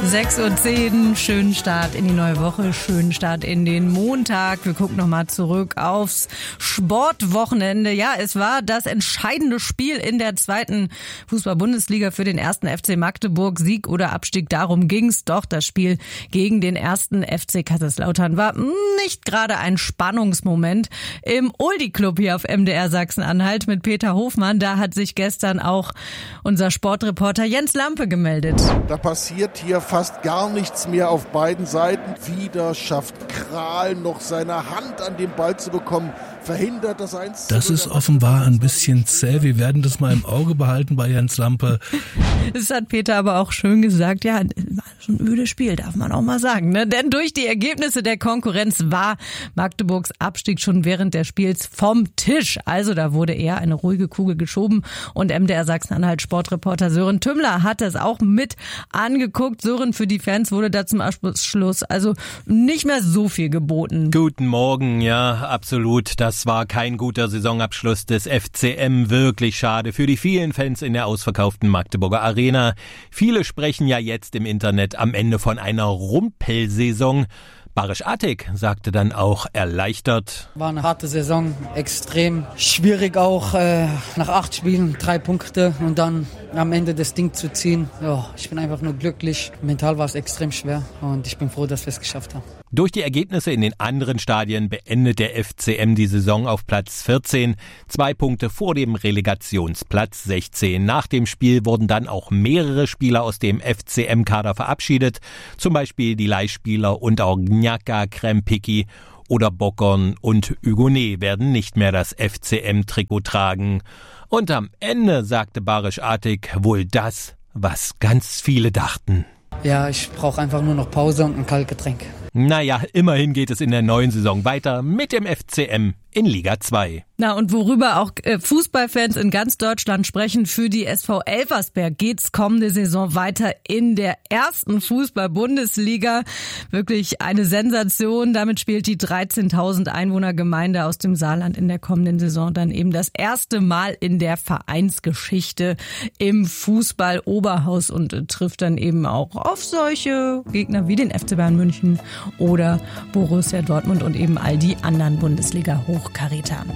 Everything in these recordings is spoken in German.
6:10 Uhr, schönen Start in die neue Woche, schönen Start in den Montag. Wir gucken nochmal zurück aufs Sportwochenende. Ja, es war das entscheidende Spiel in der zweiten Fußball-Bundesliga für den 1. FC Magdeburg. Sieg oder Abstieg, darum ging's. Doch das Spiel gegen den 1. FC Kaiserslautern war nicht gerade ein Spannungsmoment im Oldie-Club hier auf MDR Sachsen-Anhalt mit Peter Hofmann. Da hat sich gestern auch unser Sportreporter Jens Lampe gemeldet. Da passiert hier fast gar nichts mehr auf beiden Seiten. Wieder schafft Kral noch seine Hand an den Ball zu bekommen. Verhindert das 1. Das ist offenbar ein bisschen zäh. Wir werden das mal im Auge behalten bei Jens Lampe. Das hat Peter aber auch schön gesagt. Ja, so ein ödes Spiel, darf man auch mal sagen, ne? Denn durch die Ergebnisse der Konkurrenz war Magdeburgs Abstieg schon während des Spiels vom Tisch. Also da wurde eher eine ruhige Kugel geschoben. Und MDR Sachsen-Anhalt Sportreporter Sören Tümmler hat es auch mit angeguckt. Sören, für die Fans wurde da zum Abschluss also nicht mehr so viel geboten. Guten Morgen, ja, absolut. Das war kein guter Saisonabschluss des FCM. Wirklich schade für die vielen Fans in der ausverkauften Magdeburger Arena. Viele sprechen ja jetzt im Internet am Ende von einer Rumpelsaison. Barisch Atik sagte dann auch erleichtert. War eine harte Saison, extrem schwierig auch, nach 8 Spielen 3 Punkte und dann am Ende das Ding zu ziehen. Ja, ich bin einfach nur glücklich. Mental war es extrem schwer und ich bin froh, dass wir es geschafft haben. Durch die Ergebnisse in den anderen Stadien beendet der FCM die Saison auf Platz 14, 2 Punkte vor dem Relegationsplatz 16. Nach dem Spiel wurden dann auch mehrere Spieler aus dem FCM-Kader verabschiedet, zum Beispiel die Leihspieler und auch Gnjaka, Krempicki oder Bokon und Hugonet werden nicht mehr das FCM-Trikot tragen. Und am Ende sagte Barisch Atik wohl das, was ganz viele dachten. Ja, ich brauche einfach nur noch Pause und ein Kaltgetränk. Naja, immerhin geht es in der neuen Saison weiter mit dem FCM in Liga 2. Na, und worüber auch Fußballfans in ganz Deutschland sprechen, für die SV Elversberg geht's kommende Saison weiter in der ersten Fußball-Bundesliga. Wirklich eine Sensation. Damit spielt die 13.000 Einwohnergemeinde aus dem Saarland in der kommenden Saison dann eben das erste Mal in der Vereinsgeschichte im Fußball-Oberhaus und trifft dann eben auch auf solche Gegner wie den FC Bayern München oder Borussia Dortmund und eben all die anderen Bundesliga-Hochkaräter.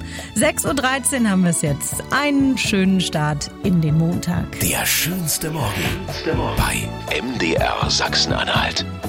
6:13 Uhr haben wir es jetzt. Einen schönen Start in den Montag. Der schönste Morgen bei MDR Sachsen-Anhalt.